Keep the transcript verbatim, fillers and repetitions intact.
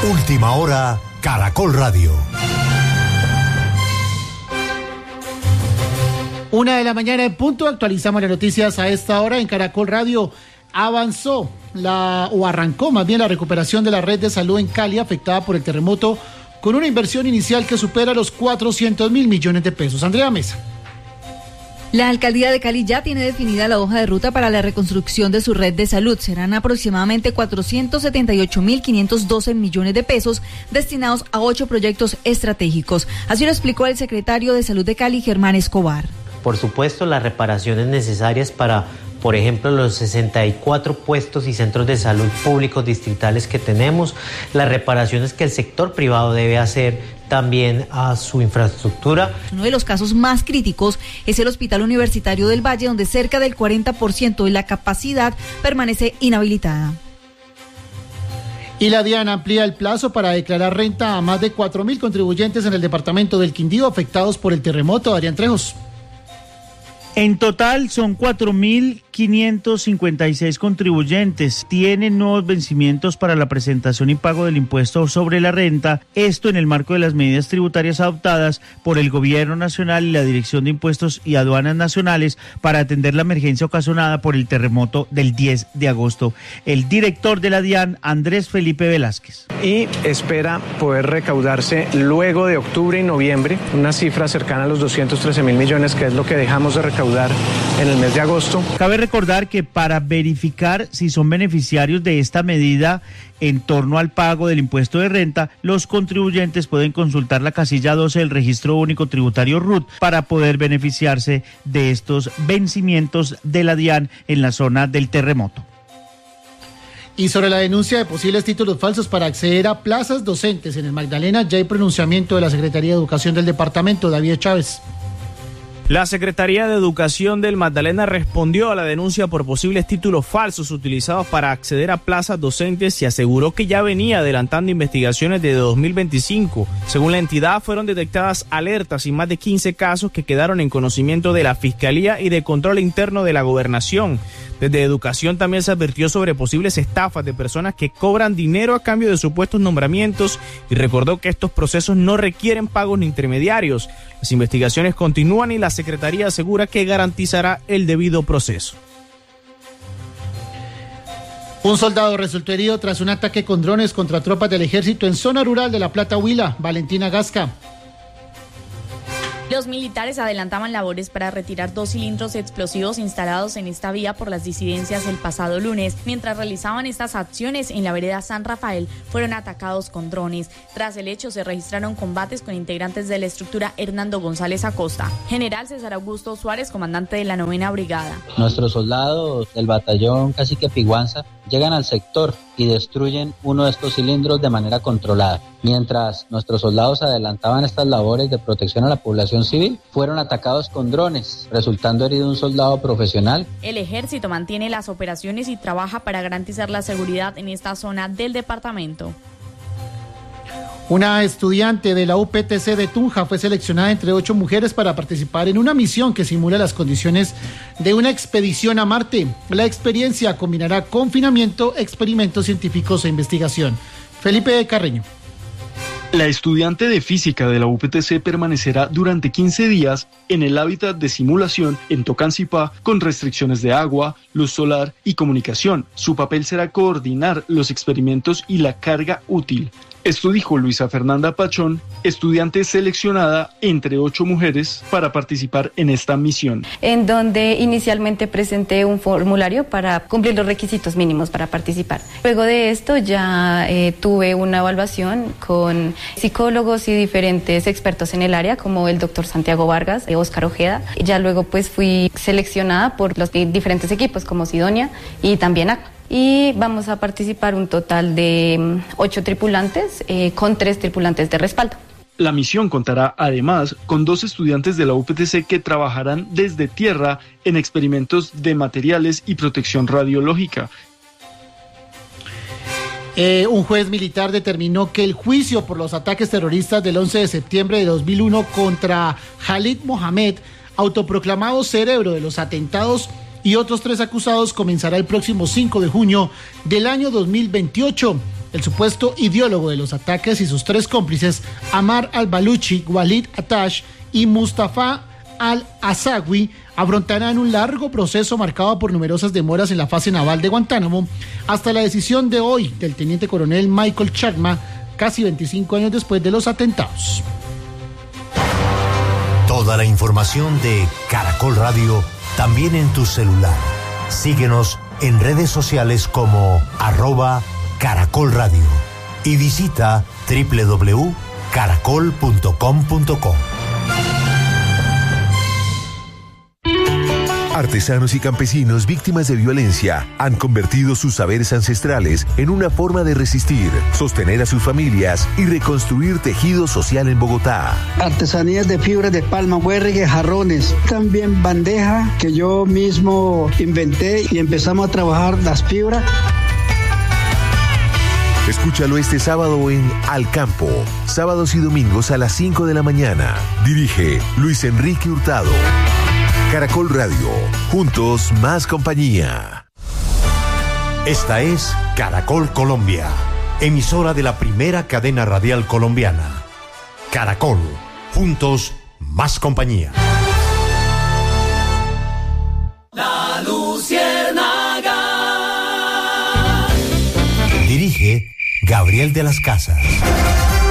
Última hora, Caracol Radio. Una de la mañana en punto, actualizamos las noticias a esta hora en Caracol Radio. Avanzó la o arrancó más bien la recuperación de la red de salud en Cali afectada por el terremoto con una inversión inicial que supera los cuatrocientos mil millones de pesos. Andrea Mesa. La alcaldía de Cali ya tiene definida la hoja de ruta para la reconstrucción de su red de salud. Serán aproximadamente cuatrocientos setenta y ocho mil quinientos doce millones de pesos destinados a ocho proyectos estratégicos. Así lo explicó el secretario de Salud de Cali, Germán Escobar. Por supuesto, las reparaciones necesarias para, por ejemplo, los sesenta y cuatro puestos y centros de salud públicos distritales que tenemos, las reparaciones que el sector privado debe hacer también a su infraestructura. Uno de los casos más críticos es el Hospital Universitario del Valle, donde cerca del cuarenta por ciento de la capacidad permanece inhabilitada. Y la DIAN amplía el plazo para declarar renta a más de cuatro mil contribuyentes en el departamento del Quindío afectados por el terremoto. Adrián Trejos. En total son cuatro mil quinientos cincuenta y seis contribuyentes. Tienen nuevos vencimientos para la presentación y pago del impuesto sobre la renta. Esto en el marco de las medidas tributarias adoptadas por el Gobierno Nacional y la Dirección de Impuestos y Aduanas Nacionales para atender la emergencia ocasionada por el terremoto del diez de agosto. El director de la DIAN, Andrés Felipe Velázquez. Y espera poder recaudarse luego de octubre y noviembre una cifra cercana a los doscientos trece mil millones, que es lo que dejamos de recaudar en el mes de agosto. Cabe recordar que para verificar si son beneficiarios de esta medida en torno al pago del impuesto de renta, los contribuyentes pueden consultar la casilla doce del Registro Único Tributario R U T para poder beneficiarse de estos vencimientos de la DIAN en la zona del terremoto. Y sobre la denuncia de posibles títulos falsos para acceder a plazas docentes en el Magdalena, ya hay pronunciamiento de la Secretaría de Educación del departamento. David Chávez. La Secretaría de Educación del Magdalena respondió a la denuncia por posibles títulos falsos utilizados para acceder a plazas docentes y aseguró que ya venía adelantando investigaciones desde dos mil veinticinco. Según la entidad, fueron detectadas alertas y más de quince casos que quedaron en conocimiento de la Fiscalía y de Control Interno de la Gobernación. Desde Educación también se advirtió sobre posibles estafas de personas que cobran dinero a cambio de supuestos nombramientos y recordó que estos procesos no requieren pagos ni intermediarios. Las investigaciones continúan y la Secretaría asegura que garantizará el debido proceso. Un soldado resultó herido tras un ataque con drones contra tropas del ejército en zona rural de La Plata, Huila. Valentina Gasca. Los militares adelantaban labores para retirar dos cilindros explosivos instalados en esta vía por las disidencias el pasado lunes. Mientras realizaban estas acciones en la vereda San Rafael, fueron atacados con drones. Tras el hecho, se registraron combates con integrantes de la estructura Hernando González Acosta. General César Augusto Suárez, comandante de la novena brigada. Nuestros soldados del batallón Cacique Piguanza llegan al sector y destruyen uno de estos cilindros de manera controlada. Mientras nuestros soldados adelantaban estas labores de protección a la población civil, fueron atacados con drones, resultando herido un soldado profesional. El ejército mantiene las operaciones y trabaja para garantizar la seguridad en esta zona del departamento. Una estudiante de la U P T C de Tunja fue seleccionada entre ocho mujeres para participar en una misión que simula las condiciones de una expedición a Marte. La experiencia combinará confinamiento, experimentos científicos e investigación. Felipe Carreño. La estudiante de física de la U P T C permanecerá durante quince días en el hábitat de simulación en Tocancipá con restricciones de agua, luz solar y comunicación. Su papel será coordinar los experimentos y la carga útil. Esto dijo Luisa Fernanda Pachón, estudiante seleccionada entre ocho mujeres para participar en esta misión. En donde inicialmente presenté un formulario para cumplir los requisitos mínimos para participar. Luego de esto ya eh, tuve una evaluación con psicólogos y diferentes expertos en el área, como el doctor Santiago Vargas, eh, Óscar Ojeda. Ya luego pues fui seleccionada por los diferentes equipos como Sidonia y también A C P A. Y vamos a participar un total de ocho tripulantes eh, con tres tripulantes de respaldo. La misión contará además con dos estudiantes de la U P T C que trabajarán desde tierra en experimentos de materiales y protección radiológica. Eh, un juez militar determinó que el juicio por los ataques terroristas del once de septiembre de dos mil uno contra Khalid Mohammed, autoproclamado cerebro de los atentados, y otros tres acusados comenzará el próximo cinco de junio del año dos mil veintiocho. El supuesto ideólogo de los ataques y sus tres cómplices, Ammar al-Baluchi, Walid Atash y Mustafa al-Azawi, afrontarán un largo proceso marcado por numerosas demoras en la fase naval de Guantánamo, hasta la decisión de hoy del teniente coronel Michael Chakma, casi veinticinco años después de los atentados. Toda la información de Caracol Radio también en tu celular. Síguenos en redes sociales como arroba Caracol Radio y visita doble u doble u doble u punto caracol punto com punto co. Artesanos y campesinos víctimas de violencia han convertido sus saberes ancestrales en una forma de resistir, sostener a sus familias y reconstruir tejido social en Bogotá. Artesanías de fibra de palma, huérrigue, jarrones, también bandeja que yo mismo inventé y empezamos a trabajar las fibras. Escúchalo este sábado en Al Campo, sábados y domingos a las cinco de la mañana. Dirige Luis Enrique Hurtado. Caracol Radio, juntos más compañía. Esta es Caracol Colombia, emisora de la primera cadena radial colombiana. Caracol, juntos más compañía. La Luciérnaga. Dirige Gabriel de las Casas.